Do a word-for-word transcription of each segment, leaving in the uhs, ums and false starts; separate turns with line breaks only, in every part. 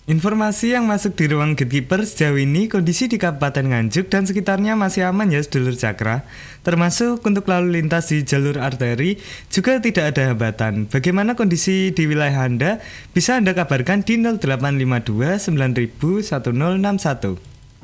Informasi yang masuk di ruang Gatekeeper sejauh ini kondisi di Kabupaten Nganjuk dan sekitarnya masih aman ya sedulur Cakra. Termasuk untuk lalu lintas di jalur arteri juga tidak ada hambatan. Bagaimana kondisi di wilayah Anda? Bisa Anda kabarkan di nol delapan lima dua sembilan nol nol satu nol enam satu.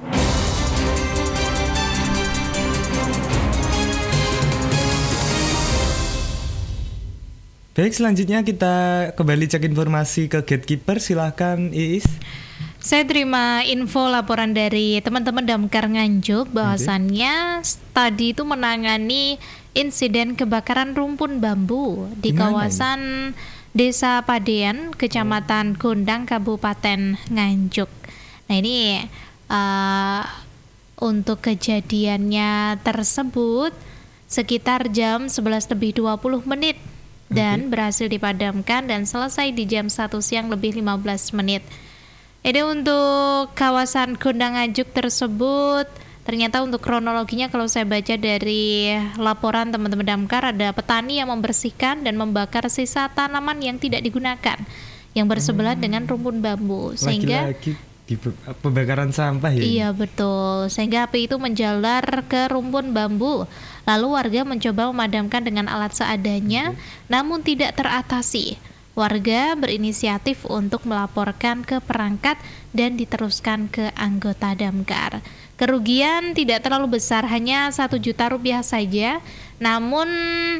Baik, selanjutnya kita kembali cek informasi ke Gatekeeper. Silahkan Iis.
Saya terima info laporan dari teman-teman Damkar Nganjuk bahwasannya okay. tadi itu menangani insiden kebakaran rumpun bambu di Dimana kawasan ini? Desa Padean, Kecamatan Gondang, Kabupaten Nganjuk. Nah ini uh, untuk kejadiannya tersebut sekitar jam sebelas lebih dua puluh menit dan okay. berhasil dipadamkan dan selesai di jam satu siang lebih lima belas menit. Ini untuk kawasan Gondang Nganjuk tersebut. Ternyata untuk kronologinya kalau saya baca dari laporan teman-teman Damkar, ada petani yang membersihkan dan membakar sisa tanaman yang tidak digunakan yang bersebelah hmm. dengan rumpun bambu. Sehingga
lagi-lagi di pembakaran sampah ya.
Iya betul. Sehingga api itu menjalar ke rumpun bambu. Lalu warga mencoba memadamkan dengan alat seadanya, okay. namun tidak teratasi. Warga berinisiatif untuk melaporkan ke perangkat dan diteruskan ke anggota Damkar. Kerugian tidak terlalu besar, hanya satu juta rupiah saja. Namun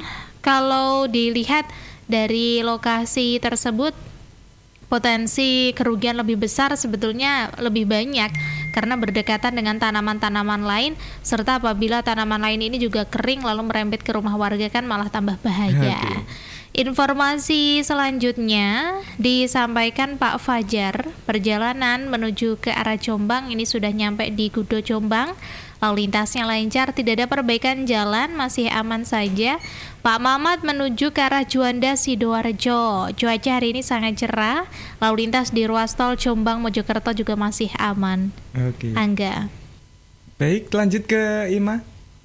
kalau dilihat dari lokasi tersebut, potensi kerugian lebih besar sebetulnya lebih banyak karena berdekatan dengan tanaman-tanaman lain, serta apabila tanaman lain ini juga kering lalu merembet ke rumah warga kan malah tambah bahaya. Okay. Informasi selanjutnya disampaikan Pak Fajar, perjalanan menuju ke arah Jombang ini sudah nyampe di Gudo Jombang. Lalu lintasnya lancar, tidak ada perbaikan jalan, masih aman saja. Pak Mamat menuju ke arah Juanda Sidoarjo. Cuaca hari ini sangat cerah. Lalu lintas di ruas tol Jombang Mojokerto juga masih aman.
Oke.
Angga.
Baik, lanjut ke Ima.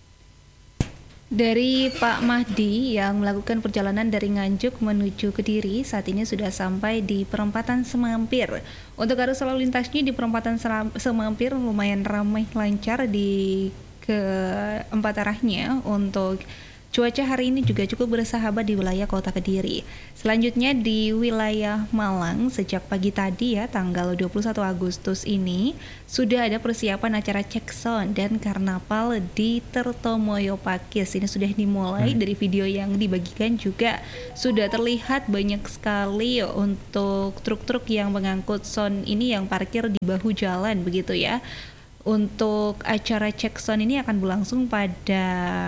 Dari Pak Mahdi yang melakukan perjalanan dari Nganjuk menuju Kediri, saat ini sudah sampai di perempatan Semampir. Untuk arus lalu lintasnya di perempatan Semampir lumayan ramai lancar di keempat arahnya. Untuk cuaca hari ini juga cukup bersahabat di wilayah kota Kediri. Selanjutnya di wilayah Malang, sejak pagi tadi ya tanggal dua puluh satu Agustus ini sudah ada persiapan acara cek sound dan karnaval di Tirtomoyo Pakis. Ini sudah dimulai. hmm. Dari video yang dibagikan juga sudah terlihat banyak sekali untuk truk-truk yang mengangkut sound ini yang parkir di bahu jalan begitu ya. Untuk acara cek sound ini akan berlangsung pada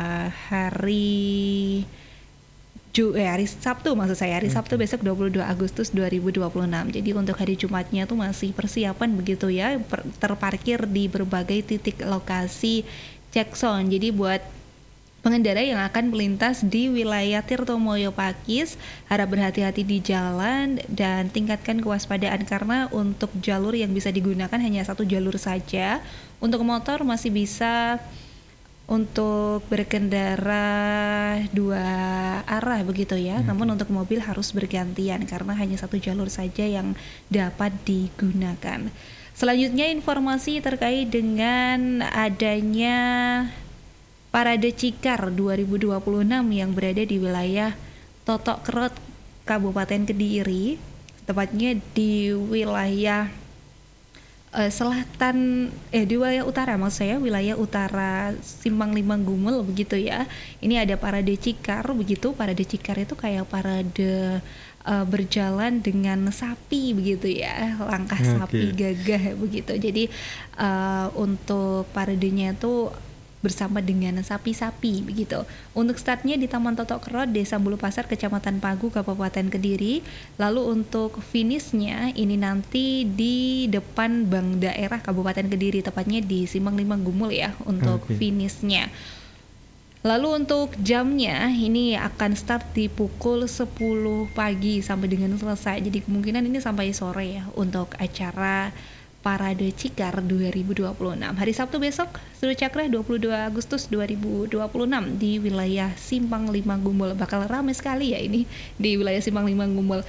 hari Ju, eh, hari Sabtu maksud saya hari Sabtu besok dua puluh dua Agustus dua ribu dua puluh enam. Jadi untuk hari Jumatnya tuh masih persiapan begitu ya, per, terparkir di berbagai titik lokasi cek sound. Jadi buat pengendara yang akan melintas di wilayah Tirtomoyo Pakis harap berhati-hati di jalan dan tingkatkan kewaspadaan karena untuk jalur yang bisa digunakan hanya satu jalur saja. Untuk motor masih bisa untuk berkendara dua arah begitu ya. Hmm. Namun untuk mobil harus bergantian karena hanya satu jalur saja yang dapat digunakan. Selanjutnya informasi terkait dengan adanya Parade Cikar dua ribu dua puluh enam yang berada di wilayah Totok Kerot, Kabupaten Kediri, tepatnya di wilayah uh, selatan, eh di wilayah utara maksud saya, wilayah utara Simpang Lima Gumul begitu ya. Ini ada Parade Cikar begitu. Parade Cikar itu kayak parade uh, berjalan dengan sapi begitu ya, langkah okay. sapi gagah begitu. Jadi uh, untuk paradenya itu bersama dengan sapi-sapi begitu. Untuk startnya di Taman Totok Kerot, Desa Bulu Pasar, Kecamatan Pagu, Kabupaten Kediri. Lalu untuk finishnya ini nanti di depan Bank Daerah Kabupaten Kediri, tepatnya di Simpang Lima Gumul ya untuk okay. finishnya. Lalu untuk jamnya ini akan start di pukul sepuluh pagi sampai dengan selesai. Jadi kemungkinan ini sampai sore ya untuk acara Parade Cikar dua ribu dua puluh enam. Hari Sabtu besok, Sudut Cakra dua puluh dua Agustus dua ribu dua puluh enam di wilayah Simpang Lima Gumul. Bakal ramai sekali ya ini di wilayah Simpang Lima Gumul.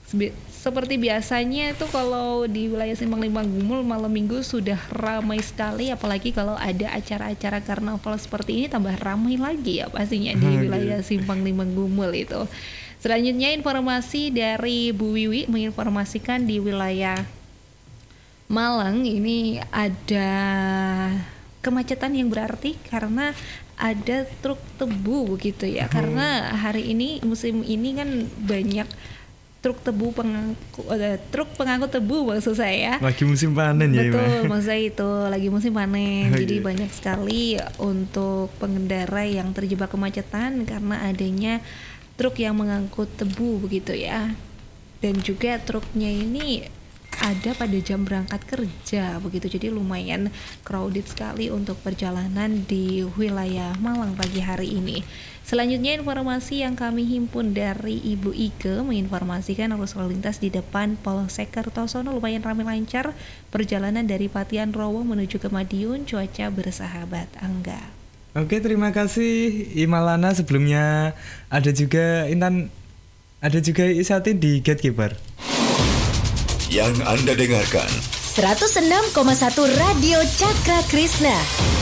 Sebe- Seperti biasanya itu kalau di wilayah Simpang Lima Gumul malam minggu sudah ramai sekali, apalagi kalau ada acara-acara karnaval seperti ini tambah ramai lagi ya pastinya di
Hmm,
wilayah Simpang Lima Gumul itu. Selanjutnya informasi dari Bu Wiwi menginformasikan di wilayah Malang ini ada kemacetan yang berarti karena ada truk tebu begitu ya. Karena hari ini musim ini kan banyak truk tebu pengangkut uh, truk pengangkut tebu maksud saya.
Lagi musim panen ya,
Betul,
Ima?
maksud saya itu lagi musim panen.
Oh,
Jadi
iya.
banyak sekali untuk pengendara yang terjebak kemacetan karena adanya truk yang mengangkut tebu begitu ya. Dan juga truknya ini ada pada jam berangkat kerja begitu, jadi lumayan crowded sekali untuk perjalanan di wilayah Malang pagi hari ini. Selanjutnya informasi yang kami himpun dari Ibu Ike menginformasikan arus lalu lintas di depan Polsek Kertosono lumayan ramai lancar perjalanan dari Patian Rowo menuju ke Madiun, cuaca bersahabat. Angga.
Oke, terima kasih Imalana. Sebelumnya ada juga Intan, ada juga Isatin di Gatekeeper.
Yang Anda dengarkan
seratus enam koma satu Radio Cakra Krisna.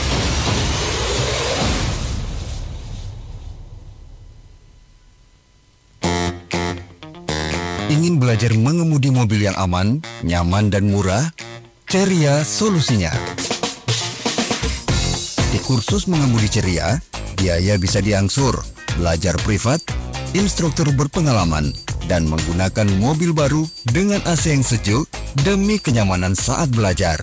ingin belajar mengemudi mobil yang aman, nyaman dan murah? Ceria solusinya. Di kursus mengemudi Ceria, biaya bisa diangsur, belajar privat, instruktur berpengalaman, dan menggunakan mobil baru dengan A C yang sejuk demi kenyamanan saat belajar.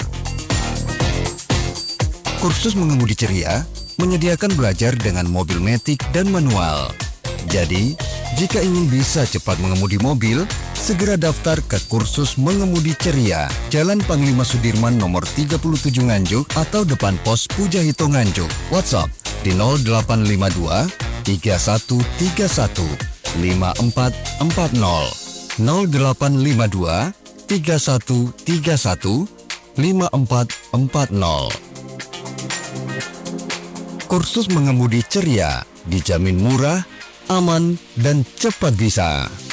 Kursus mengemudi Ceria menyediakan belajar dengan mobil matic dan manual. Jadi, jika ingin bisa cepat mengemudi mobil, segera daftar ke kursus mengemudi Ceria, Jalan Panglima Sudirman nomor tiga puluh tujuh Nganjuk atau depan pos Pujahito Nganjuk. WhatsApp di nol delapan lima dua tiga satu tiga satu lima empat empat nol nol delapan lima dua tiga satu tiga satu lima empat empat nol. Kursus mengemudi Ceria dijamin murah, aman, dan cepat bisa.